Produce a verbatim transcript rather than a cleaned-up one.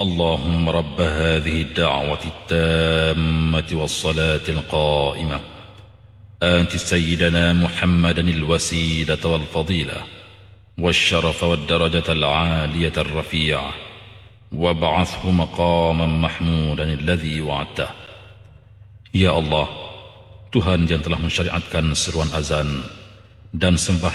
اللهم رب هذه الدعوة التامة والصلاة القائمة آت سيدنا محمدا الوسيلة والفضيلة والشرف والدرجة العالية الرفيعة وابعثه مقاما محمودا الذي وعدته. Ya Allah, Tuhan yang telah mensyariatkan seruan azan dan sembah